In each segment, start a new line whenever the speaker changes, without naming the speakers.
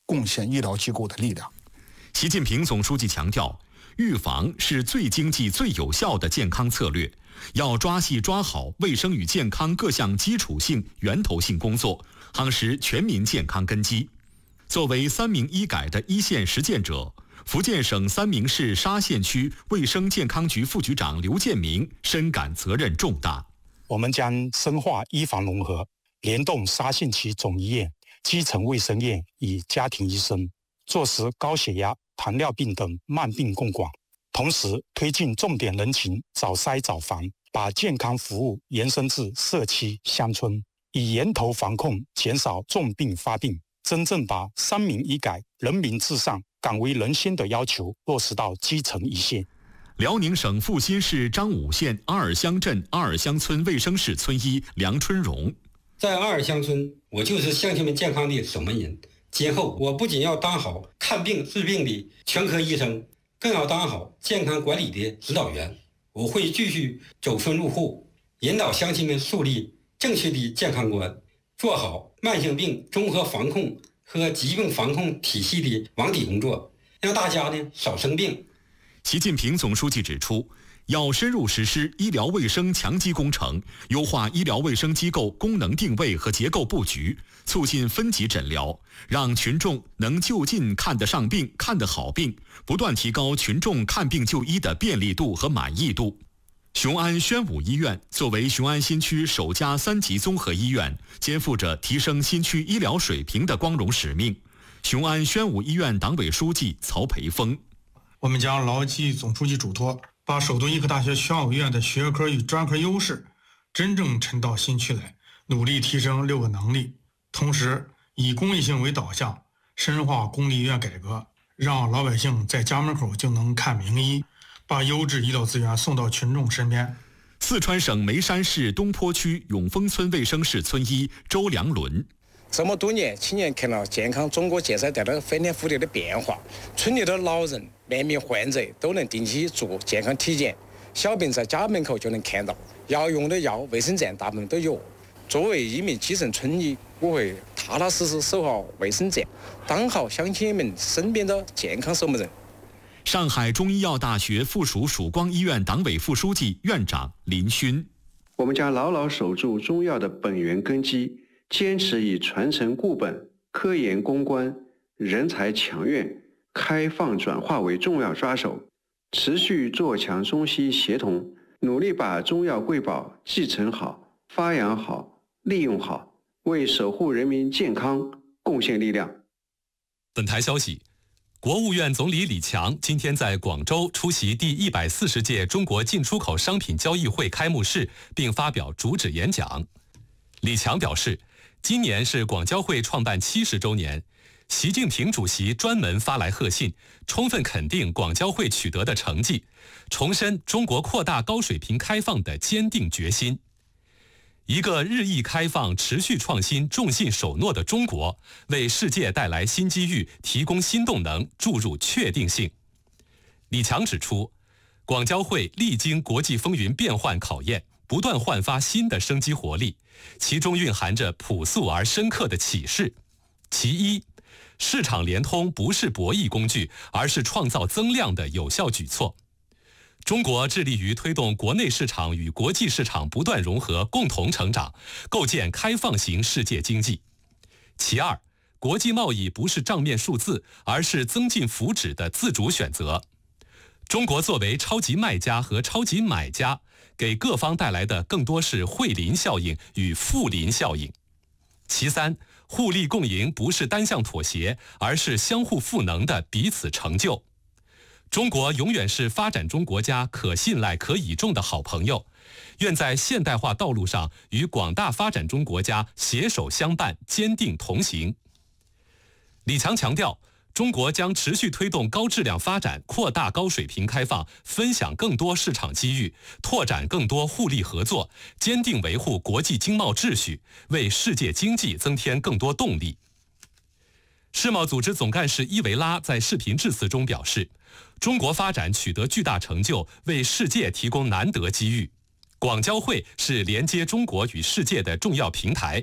贡献医疗机构的力量。
习近平总书记强调，预防是最经济、最有效的健康策略，要抓细抓好卫生与健康各项基础性、源头性工作，夯实全民健康根基。作为3明医改的一线实践者，福建省三明市沙县区卫生健康局副局长刘建明深感责任重大。
我们将深化医防融合，联动沙县区总医院、基层卫生院与家庭医生，落实高血压、糖尿病等慢病共管，同时推进重点人群早筛早防，把健康服务延伸至社区乡村，以源头防控，减少重病发病，真正把3明医改、人民至上、敢为人先的要求落实到基层一线。
辽宁省阜新市张武县阿尔乡镇阿尔乡村卫生室村医梁春荣，
在阿尔乡村，我就是乡亲们健康的守门人。今后我不仅要当好看病治病的全科医生，更要当好健康管理的指导员。我会继续走村入户，引导乡亲们树立正确的健康观，做好慢性病综合防控和疾病防控体系的网底工作，让大家少生病。
习近平总书记指出，要深入实施医疗卫生强基工程，优化医疗卫生机构功能定位和结构布局，促进分级诊疗，让群众能就近看得上病、看得好病，不断提高群众看病就医的便利度和满意度。雄安宣武医院作为雄安新区首家3级综合医院，肩负着提升新区医疗水平的光荣使命。雄安宣武医院党委书记曹培峰，
我们将牢记总书记嘱托，把首都医科大学宣武医院的学科与专科优势真正沉到新区来，努力提升6个能力，同时以公益性为导向，深化公立医院改革，让老百姓在家门口就能看名医，把优质医疗资源送到群众身边。
四川省眉山市东坡区永丰村卫生室村医周良伦，
这么多年，亲眼看到健康中国建设带来翻天覆地的变化。村里的老人、面临患者都能定期做健康体检，小病在家门口就能看到，要用的药，卫生站大部分都有。作为一名基层村医，我会踏踏实实守好卫生站，当好乡亲们身边的健康守门人。
上海中医药大学附属曙光医院党委副书记、院长林勋，
我们将牢牢守住中药的本源根基，坚持以传承固本、科研攻关、人才抢院、开放转化为重要抓手，持续做强中西协同，努力把中药瑰宝继承好、发扬好、利用好，为守护人民健康贡献力量。
本台消息，国务院总理李强今天在广州出席第140届中国进出口商品交易会开幕式，并发表主旨演讲。李强表示，今年是广交会创办70周年，习近平主席专门发来贺信，充分肯定广交会取得的成绩，重申中国扩大高水平开放的坚定决心。一个日益开放、持续创新、重信守诺的中国，为世界带来新机遇，提供新动能，注入确定性。李强指出，广交会历经国际风云变幻考验，不断焕发新的生机活力，其中蕴含着朴素而深刻的启示。其一，市场联通不是博弈工具，而是创造增量的有效举措。中国致力于推动国内市场与国际市场不断融合，共同成长，构建开放型世界经济。其二，国际贸易不是账面数字，而是增进福祉的自主选择。中国作为超级卖家和超级买家，给各方带来的更多是惠邻效应与富邻效应。其三，互利共赢不是单向妥协，而是相互赋能的彼此成就。中国永远是发展中国家可信赖、可倚重的好朋友，愿在现代化道路上与广大发展中国家携手相伴，坚定同行。李强强调，中国将持续推动高质量发展，扩大高水平开放，分享更多市场机遇，拓展更多互利合作，坚定维护国际经贸秩序，为世界经济增添更多动力。世贸组织总干事伊维拉在视频致辞中表示，中国发展取得巨大成就，为世界提供难得机遇。广交会是连接中国与世界的重要平台。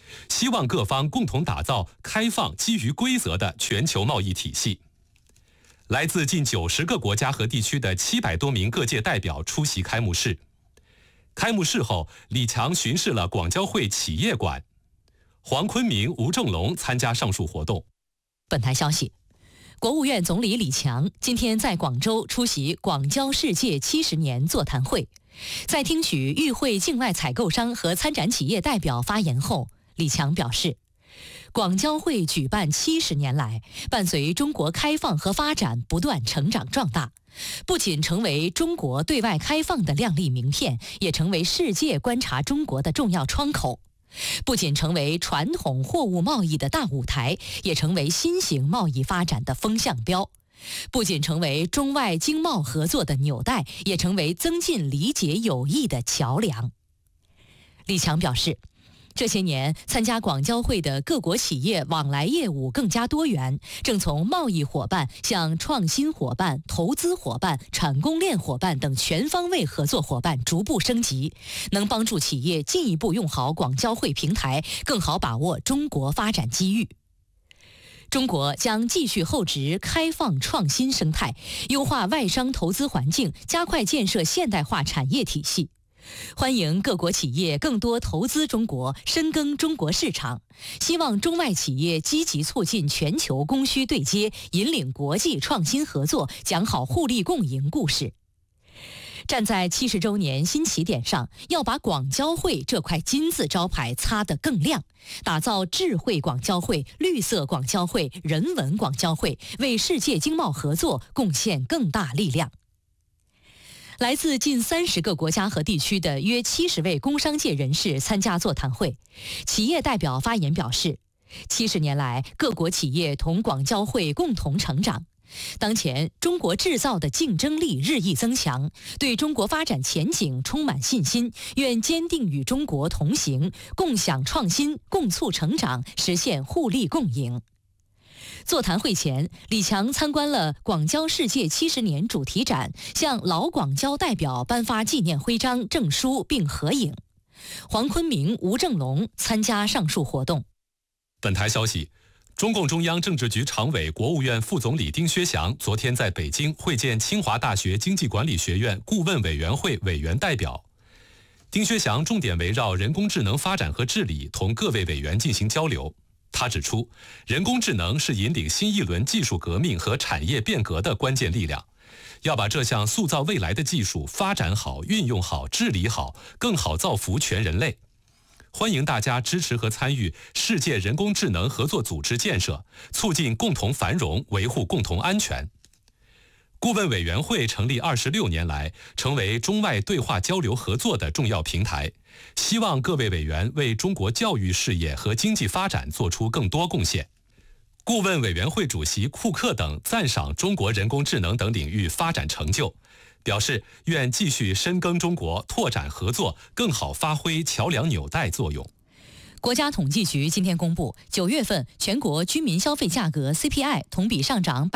希望各方共同打造开放、基于规则的全球贸易体系。来自近90个国家和地区的700多名各界代表出席开幕式。开幕式后，李强巡视了广交会企业馆，黄坤明、吴正龙参加上述活动。
本台消息，国务院总理李强今天在广州出席广交世界70年座谈会，在听取与会境外采购商和参展企业代表发言后，李强表示，广交会举办70年来，伴随中国开放和发展不断成长壮大，不仅成为中国对外开放的亮丽名片，也成为世界观察中国的重要窗口。不仅成为传统货物贸易的大舞台，也成为新型贸易发展的风向标。不仅成为中外经贸合作的纽带，也成为增进理解友谊的桥梁。李强表示，这些年参加广交会的各国企业往来业务更加多元，正从贸易伙伴向创新伙伴、投资伙伴、产供链伙伴等全方位合作伙伴逐步升级，能帮助企业进一步用好广交会平台，更好把握中国发展机遇。中国将继续厚植开放创新生态，优化外商投资环境，加快建设现代化产业体系。欢迎各国企业更多投资中国，深耕中国市场。希望中外企业积极促进全球供需对接，引领国际创新合作，讲好互利共赢故事。站在70周年新起点上，要把广交会这块金字招牌擦得更亮，打造智慧广交会、绿色广交会、人文广交会，为世界经贸合作贡献更大力量。来自近30个国家和地区的约70位工商界人士参加座谈会。企业代表发言表示，70年来，各国企业同广交会共同成长。当前，中国制造的竞争力日益增强，对中国发展前景充满信心，愿坚定与中国同行，共享创新，共促成长，实现互利共赢。座谈会前，李强参观了广交世界70年主题展，向老广交代表颁发纪念徽章、证书并合影。黄坤明、吴正龙参加上述活动。
本台消息，中共中央政治局常委、国务院副总理丁薛祥昨天在北京会见清华大学经济管理学院顾问委员会委员代表。丁薛祥重点围绕人工智能发展和治理同各位委员进行交流。他指出，人工智能是引领新一轮技术革命和产业变革的关键力量，要把这项塑造未来的技术发展好、运用好、治理好，更好造福全人类。欢迎大家支持和参与世界人工智能合作组织建设，促进共同繁荣，维护共同安全。顾问委员会成立26年来，成为中外对话交流合作的重要平台，希望各位委员为中国教育事业和经济发展做出更多贡献。顾问委员会主席库克等赞赏中国人工智能等领域发展成就，表示愿继续深耕中国，拓展合作，更好发挥桥梁纽带作用。
国家统计局今天公布，9月份全国居民消费价格 CPI 同比上涨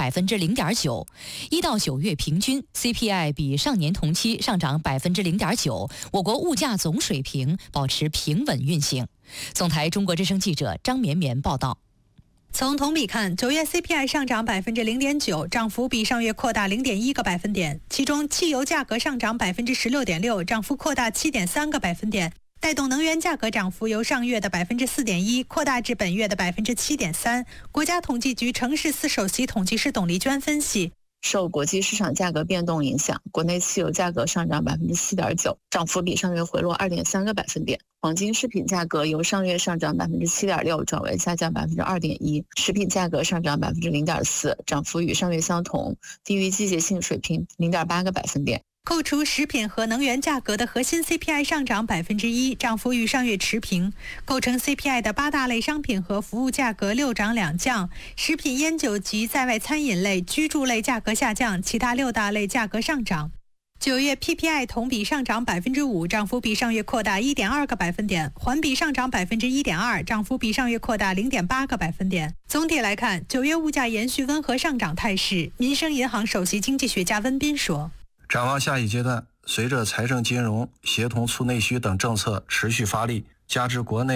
0.9%，1到9月平均 CPI 比上年同期上涨 0.9%，我国物价总水平保持平稳运行。总台中国之声记者张绵绵报道。
从同比看，9月 CPI 上涨 0.9%，涨幅比上月扩大 0.1个百分点，其中汽油价格上涨 16.6%，涨幅扩大 7.3个百分点。带动能源价格涨幅由上月的 4.1% 扩大至本月的 7.3%。国家统计局城市司首席统计师董丽娟分析，
受国际市场价格变动影响，国内汽油价格上涨 7.9%， 涨幅比上月回落 2.3个百分点。黄金饰品价格由上月上涨 7.6%转为下降 2.1%， 食品价格上涨 0.4%， 涨幅与上月相同，低于季节性水平 0.8个百分点。
扣除食品和能源价格的核心 CPI 上涨 1%， 涨幅与上月持平。构成 CPI 的8大类商品和服务价格6涨2降，食品、烟酒及在外餐饮类、居住类价格下降，其他6大类价格上涨。9月 PPI 同比上涨 5%， 涨幅比上月扩大 1.2个百分点，环比上涨 1.2%， 涨幅比上月扩大 0.8个百分点。总体来看，9月物价延续温和上涨态势。民生银行首席经济学家温彬说，
展望下一阶段，随着财政金融协同促内需等政策持续发力，加之国内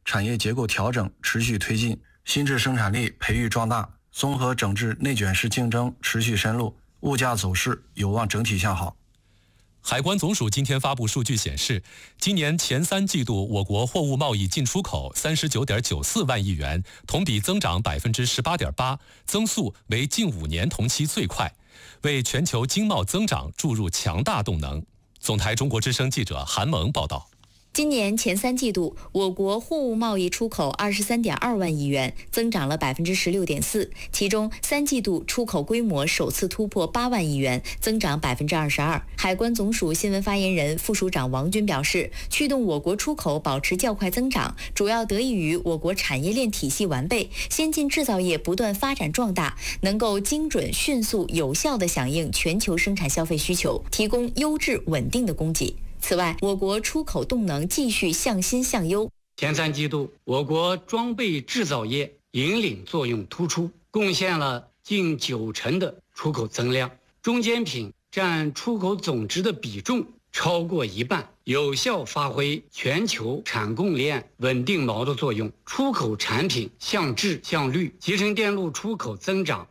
产业结构调整持续推进，新质生产力培育壮大，综合整治内卷式竞争持续深入，物价走势有望整体向好。
海关总署今天发布数据显示，今年前3季度我国货物贸易进出口39.94万亿元，同比增长18.8%，增速为近5年同期最快，为全球经贸增长注入强大动能。总台中国之声记者韩萌报道。
今年前3季度，我国货物贸易出口23.2万亿元，增长了16.4%。其中3季度出口规模首次突破8万亿元，增长22%。海关总署新闻发言人、副署长王军表示，驱动我国出口保持较快增长，主要得益于我国产业链体系完备，先进制造业不断发展壮大，能够精准、迅速、有效地响应全球生产消费需求，提供优质稳定的供给。此外，我国出口动能继续向新向优。
前3季度，我国装备制造业引领作用突出，贡献了近90%的出口增量，中间品占出口总值的比重超过1半，有效发挥全球产供链稳定锚的作用。出口产品向质向率，集成电路出口增长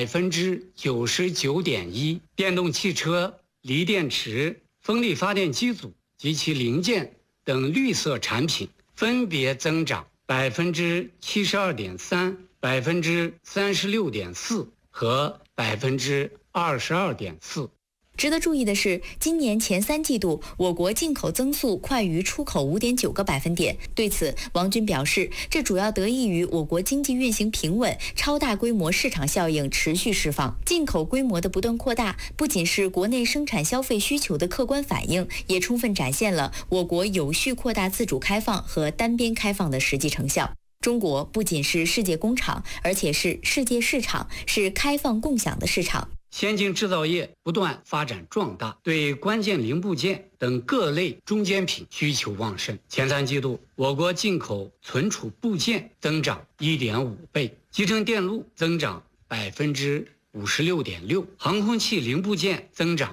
99.1%，电动汽车、锂电池、风力发电机组及其零件等绿色产品分别增长72.3%、36.4%和22.4%。
值得注意的是，今年前3季度，我国进口增速快于出口5.9个百分点。对此，王军表示，这主要得益于我国经济运行平稳，超大规模市场效应持续释放。进口规模的不断扩大，不仅是国内生产消费需求的客观反映，也充分展现了我国有序扩大自主开放和单边开放的实际成效。中国不仅是世界工厂，而且是世界市场，是开放共享的市场。
先进制造业不断发展壮大，对关键零部件等各类中间品需求旺盛。前3季度，我国进口存储部件增长1.5倍，集成电路增长56.6%，航空器零部件增长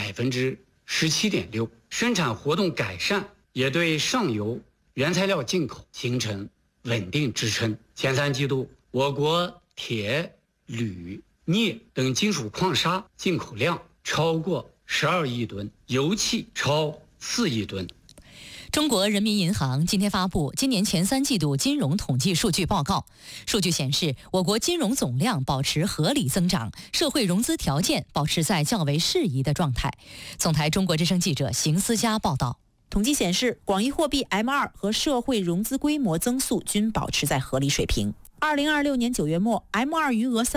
17.6%。生产活动改善也对上游原材料进口形成稳定支撑。前3季度，我国铁、铝、镍等金属矿砂进口量超过12亿吨，油气超4亿吨。
中国人民银行今天发布今年前3季度金融统计数据报告。数据显示，我国金融总量保持合理增长，社会融资条件保持在较为适宜的状态。总台中国之声记者邢思佳报道。
统计显示，广义货币 M2 和社会融资规模增速均保持在合理水平。2026年9月末 ，M2 余额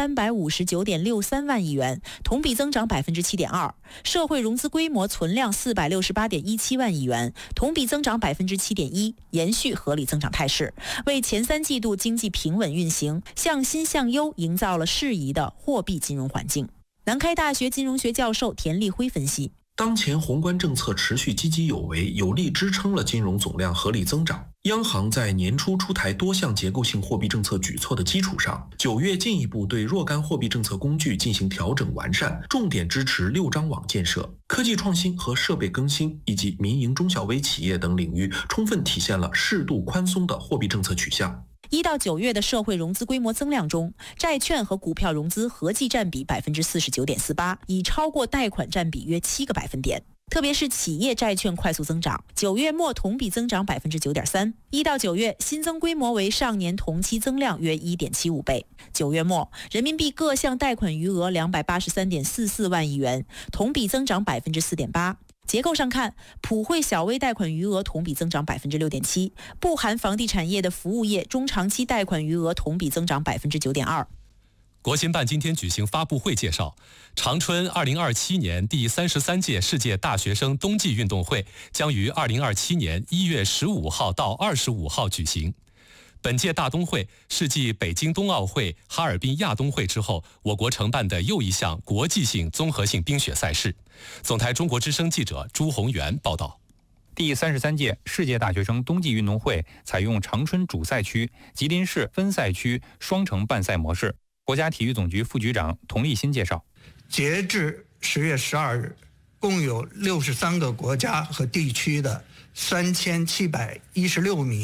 359.63万亿元，同比增长7.2%；社会融资规模存量468.17万亿元，同比增长7.1%，延续合理增长态势，为前3季度经济平稳运行、向新向优营造了适宜的货币金融环境。南开大学金融学教授田立辉分析。
当前宏观政策持续积极有为，有力支撑了金融总量合理增长。央行在年初出台多项结构性货币政策举措的基础上，9月进一步对若干货币政策工具进行调整完善，重点支持6张网建设、科技创新和设备更新以及民营中小微企业等领域，充分体现了适度宽松的货币政策取向。
1到9月的社会融资规模增量中，债券和股票融资合计占比49.48%，已超过贷款占比约7个百分点。特别是企业债券快速增长，9月末同比增长9.3%。1到9月新增规模为上年同期增量约1.75倍。9月末人民币各项贷款余额283.44万亿元，同比增长4.8%。结构上看，普惠小微贷款余额同比增长6.7%，不含房地产业的服务业中长期贷款余额同比增长9.2%。
国新办今天举行发布会介绍，长春2027年第33届世界大学生冬季运动会将于2027年1月15号到25号举行。本届大冬会是继北京冬奥会、哈尔滨亚冬会之后，我国承办的又一项国际性综合性冰雪赛事。总台中国之声记者朱宏元报道。
第33届世界大学生冬季运动会采用长春主赛区、吉林市分赛区双城办赛模式。国家体育总局副局长童立新介绍，
截至10月12日，共有63个国家和地区的3716名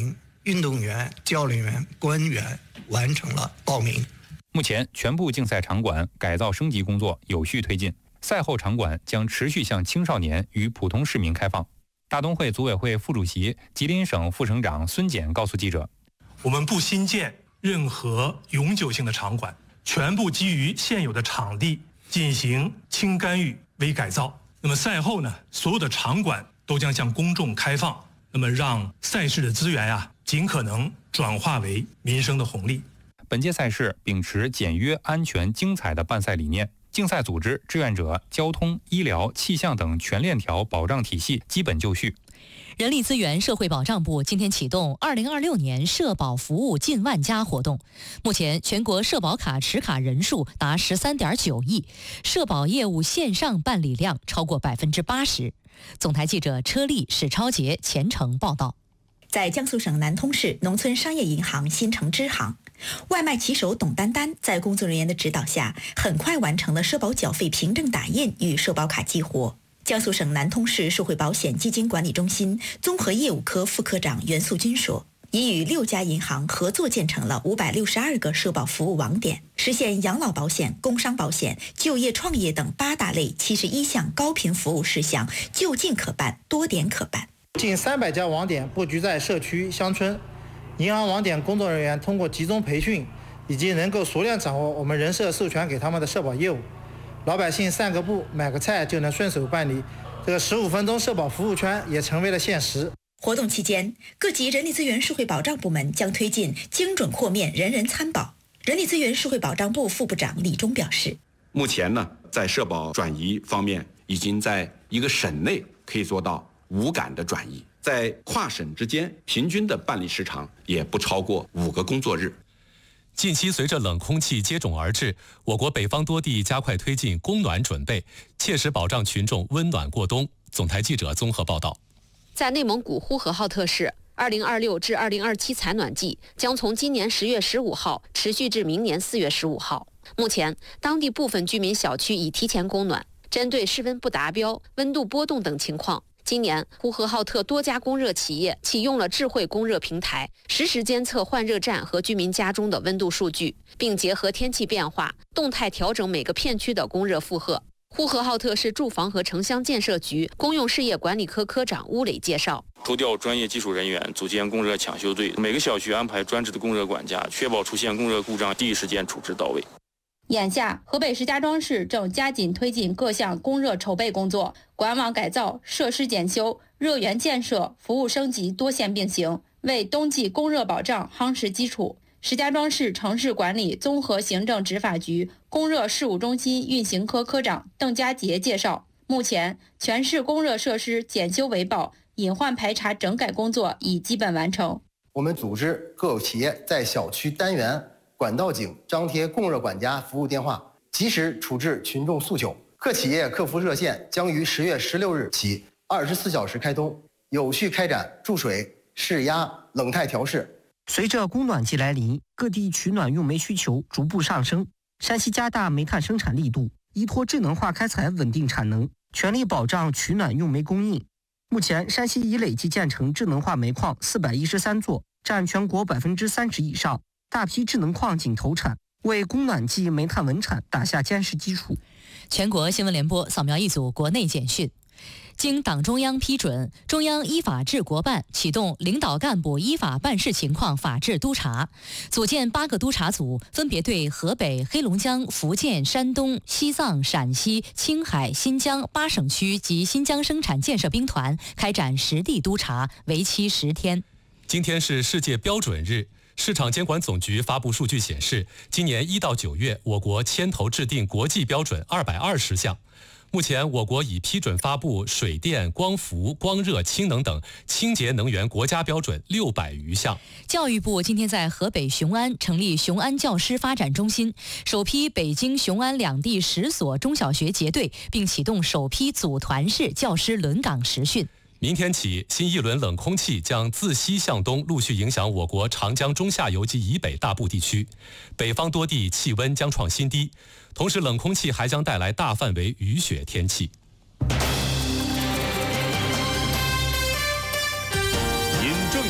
运动员、教练员、官员完成了报名。
目前，全部竞赛场馆改造升级工作有序推进，赛后场馆将持续向青少年与普通市民开放。大东会组委会副主席、吉林省副省长孙检告诉记者：“
我们不新建任何永久性的场馆，全部基于现有的场地进行轻干预、微改造。那么赛后呢，所有的场馆都将向公众开放，那么让赛事的资源尽可能转化为民生的红利。”
本届赛事秉持简约、安全、精彩的办赛理念，竞赛组织、志愿者、交通、医疗、气象等全链条保障体系基本就绪。
人力资源社会保障部今天启动2026年社保服务近万家活动。目前，全国社保卡持卡人数达13.9亿，社保业务线上办理量超过80%。总台记者车丽、史超杰前程报道。
在江苏省南通市农村商业银行新城支行，外卖骑手董丹丹在工作人员的指导下，很快完成了社保缴费凭证打印与社保卡激活。江苏省南通市社会保险基金管理中心综合业务科副科长袁素军说，已与6家银行合作建成了562个社保服务网点，实现养老保险、工伤保险、就业创业等8大类71项高频服务事项就近可办，多点可办。
近300家网点布局在社区、乡村，银行网点工作人员通过集中培训，以及能够熟练掌握我们人社授权给他们的社保业务，老百姓散个步、买个菜就能顺手办理，这个15分钟社保服务圈也成为了现实。
活动期间，各级人力资源社会保障部门将推进精准扩面、人人参保。人力资源社会保障部副部长李忠表示，
目前呢，在社保转移方面，已经在一个省内可以做到无感的转移，在跨省之间平均的办理时长也不超过5个工作日。
近期随着冷空气接踵而至，我国北方多地加快推进供暖准备，切实保障群众温暖过冬。总台记者综合报道。
在内蒙古呼和浩特市，2026至2027采暖季将从今年10月15号持续至明年4月15号。目前，当地部分居民小区已提前供暖。针对室温不达标、温度波动等情况，今年呼和浩特多家供热企业启用了智慧供热平台，实时监测换热站和居民家中的温度数据，并结合天气变化，动态调整每个片区的供热负荷。呼和浩特市住房和城乡建设局公用事业管理科科长邬磊介绍，
抽调专业技术人员，组建供热抢修队，每个小区安排专职的供热管家，确保出现供热故障第一时间处置到位。
眼下，河北石家庄市正加紧推进各项供热筹备工作，管网改造、设施检修、热源建设、服务升级多线并行，为冬季供热保障夯实基础。石家庄市城市管理综合行政执法局供热事务中心运行科科长邓家杰介绍，目前全市供热设施检修维保、隐患排查整改工作已基本完成。
我们组织各有企业在小区单元、管道井张贴供热管家服务电话，及时处置群众诉求。各企业客服热线将于10月16日起24小时开通，有序开展注水、释压、冷态调试。
随着供暖季来临，各地取暖用煤需求逐步上升。山西加大煤炭生产力度，依托智能化开采稳定产能，全力保障取暖用煤供应。目前，山西已累计建成智能化煤矿413座，占全国30%以上，大批智能矿井投产，为供暖季煤炭稳产打下坚实基础。
全国新闻联播扫描一组国内简讯。经党中央批准，中央依法治国办启动领导干部依法办事情况法治督查，组建8个督查组，分别对河北、黑龙江、福建、山东、西藏、陕西、青海、新疆8省区及新疆生产建设兵团开展实地督查，为期10天。
今天是世界标准日。市场监管总局发布数据显示，今年1到9月，我国牵头制定国际标准220项。目前，我国已批准发布水电、光伏、光热、氢能等清洁能源国家标准600余项。
教育部今天在河北雄安成立雄安教师发展中心，首批北京、雄安两地10所中小学结对，并启动首批组团式教师轮岗实训。
明天起，新一轮冷空气将自西向东陆续影响我国长江中下游及以北大部地区，北方多地气温将创新低，同时冷空气还将带来大范围雨雪天气。
饮鸩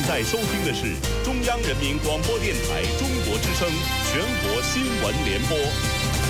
在收听的是中央人民广播电台中国之声全国新闻联播。